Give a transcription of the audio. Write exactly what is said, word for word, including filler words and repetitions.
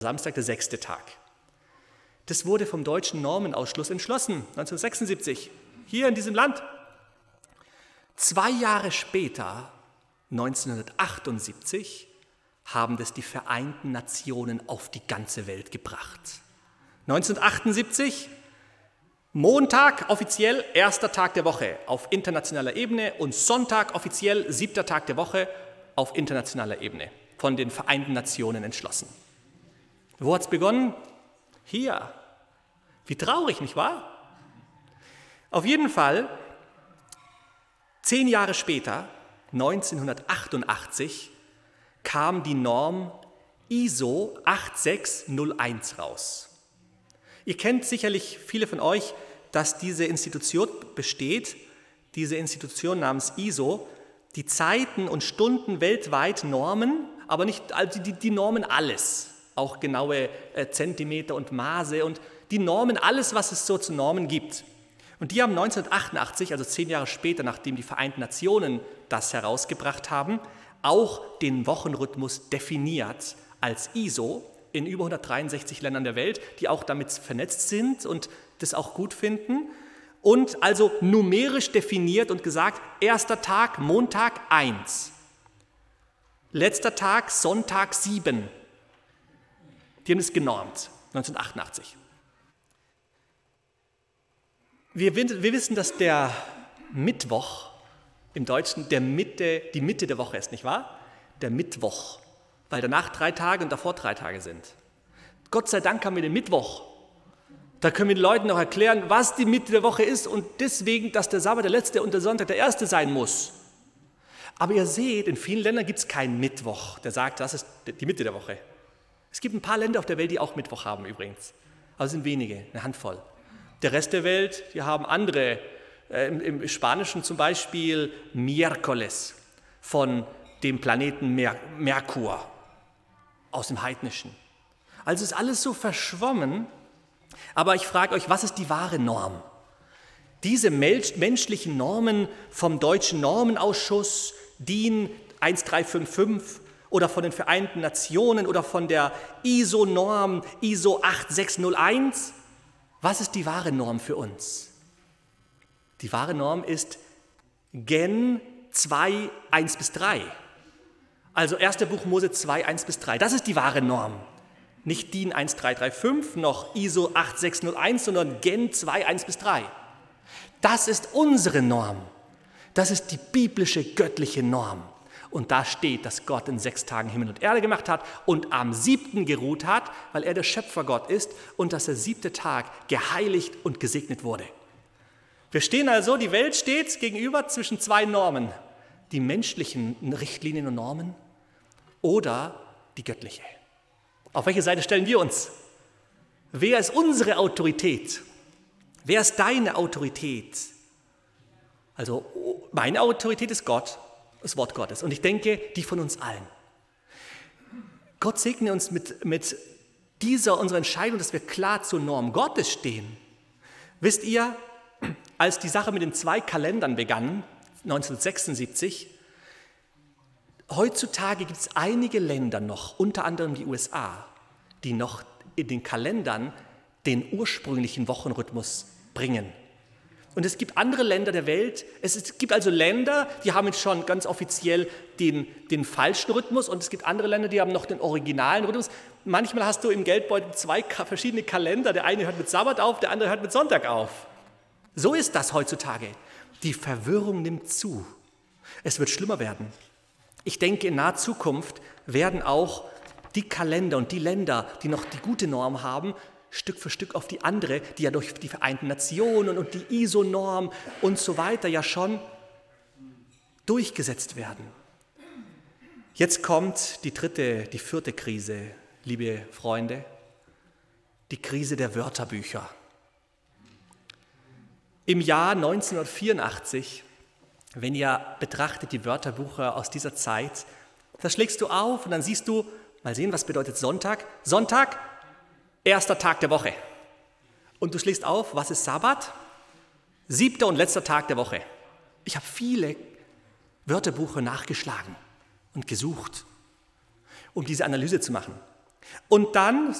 Samstag der sechste Tag. Das wurde vom Deutschen Normenausschuss entschlossen, neunzehnhundertsechsundsiebzig, hier in diesem Land. Zwei Jahre später, neunzehnhundertachtundsiebzig, haben das die Vereinten Nationen auf die ganze Welt gebracht. neunzehnhundertachtundsiebzig, Montag offiziell erster Tag der Woche auf internationaler Ebene und Sonntag offiziell siebter Tag der Woche auf internationaler Ebene, von den Vereinten Nationen entschlossen. Wo hat es begonnen? Hier. Wie traurig, nicht wahr? Auf jeden Fall, zehn Jahre später, neunzehnhundertachtundachtzig, kam die Norm I S O acht sechs null eins raus. Ihr kennt sicherlich viele von euch, dass diese Institution besteht, diese Institution namens I S O, die Zeiten und Stunden weltweit normen, aber nicht also die, die normen alles, auch genaue äh, Zentimeter und Maße und die normen alles, was es so zu normen gibt. Und die haben neunzehnhundertachtundachtzig, also zehn Jahre später, nachdem die Vereinten Nationen das herausgebracht haben, auch den Wochenrhythmus definiert als I S O in über hundertdreiundsechzig Ländern der Welt, die auch damit vernetzt sind und das auch gut finden. Und also numerisch definiert und gesagt, erster Tag, Montag eins, letzter Tag, Sonntag sieben. Die haben es genormt, neunzehnhundertachtundachtzig. Wir, wir wissen, dass der Mittwoch im Deutschen der Mitte, die Mitte der Woche ist, nicht wahr? Der Mittwoch, weil danach drei Tage und davor drei Tage sind. Gott sei Dank haben wir den Mittwoch. Da können wir den Leuten noch erklären, was die Mitte der Woche ist und deswegen, dass der Sabbat der letzte und der Sonntag der erste sein muss. Aber ihr seht, in vielen Ländern gibt es keinen Mittwoch, der sagt, das ist die Mitte der Woche. Es gibt ein paar Länder auf der Welt, die auch Mittwoch haben übrigens. Aber es sind wenige, eine Handvoll. Der Rest der Welt, die haben andere, äh, im, im Spanischen zum Beispiel Miércoles von dem Planeten Mer- Merkur aus dem Heidnischen. Also ist alles so verschwommen, aber ich frage euch, was ist die wahre Norm? Diese menschlichen Normen vom Deutschen Normenausschuss, D I N eins drei fünf fünf oder von den Vereinten Nationen oder von der I S O-Norm I S O acht sechs null eins, was ist die wahre Norm für uns? Die wahre Norm ist Gen zwei, eins bis drei. Also erster Buch Mose zwei, eins bis drei. Das ist die wahre Norm. Nicht D I N eins drei drei fünf, noch I S O acht sechs null eins, sondern Gen zwei, eins bis drei. Das ist unsere Norm. Das ist die biblische, göttliche Norm. Und da steht, dass Gott in sechs Tagen Himmel und Erde gemacht hat und am siebten geruht hat, weil er der Schöpfergott ist und dass der siebte Tag geheiligt und gesegnet wurde. Wir stehen also, die Welt steht gegenüber zwischen zwei Normen. Die menschlichen Richtlinien und Normen oder die göttliche. Auf welche Seite stellen wir uns? Wer ist unsere Autorität? Wer ist deine Autorität? Also meine Autorität ist Gott. Das Wort Gottes. Und ich denke, die von uns allen. Gott segne uns mit, mit dieser unserer Entscheidung, dass wir klar zur Norm Gottes stehen. Wisst ihr, als die Sache mit den zwei Kalendern begann, neunzehnhundertsechsundsiebzig, heutzutage gibt es einige Länder noch, unter anderem die U S A, die noch in den Kalendern den ursprünglichen Wochenrhythmus bringen. Und es gibt andere Länder der Welt, es, ist, es gibt also Länder, die haben jetzt schon ganz offiziell den, den falschen Rhythmus und es gibt andere Länder, die haben noch den originalen Rhythmus. Manchmal hast du im Geldbeutel zwei verschiedene Kalender, der eine hört mit Sabbat auf, der andere hört mit Sonntag auf. So ist das heutzutage. Die Verwirrung nimmt zu. Es wird schlimmer werden. Ich denke, in naher Zukunft werden auch die Kalender und die Länder, die noch die gute Norm haben, Stück für Stück auf die andere, die ja durch die Vereinten Nationen und die I S O-Norm und so weiter ja schon durchgesetzt werden. Jetzt kommt die dritte, die vierte Krise, liebe Freunde, die Krise der Wörterbücher. Im Jahr neunzehnhundertvierundachtzig, wenn ihr betrachtet die Wörterbücher aus dieser Zeit, da schlägst du auf und dann siehst du, mal sehen, was bedeutet Sonntag? Sonntag, erster Tag der Woche. Und du schlägst auf, was ist Sabbat? Siebter und letzter Tag der Woche. Ich habe viele Wörterbücher nachgeschlagen und gesucht, um diese Analyse zu machen. Und dann